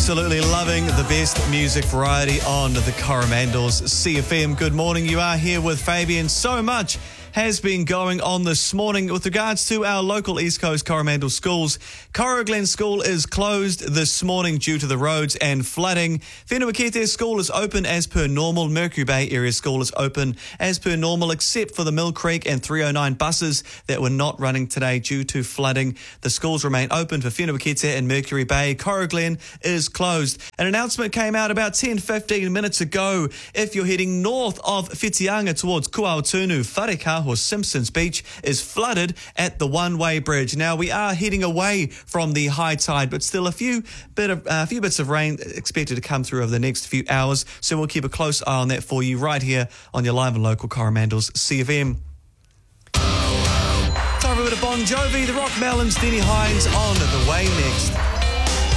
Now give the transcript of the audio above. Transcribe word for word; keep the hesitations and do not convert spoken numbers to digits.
Absolutely loving the best music variety on the Coromandels C F M. Good morning. You are here with Fabian. So much has been going on this morning with regards to our local East Coast Coromandel schools. Coro Glen School is closed this morning due to the roads and flooding. Whenua School is open as per normal. Mercury Bay Area School is open as per normal, except for the Mill Creek and three oh nine buses that were not running today due to flooding. The schools remain open for Whenua and Mercury Bay. Coro Glen is closed. An announcement came out about ten fifteen minutes ago. If you're heading north of Whitianga towards Kuaotunu, Whareka or Simpsons Beach is flooded at the one-way bridge. Now, we are heading away from the high tide, but still a few bit of uh, a few bits of rain expected to come through over the next few hours, so we'll keep a close eye on that for you right here on your live and local Coromandels C F M. Time for a bit of Bon Jovi, the Rock Melons, Denny Hines on the way next.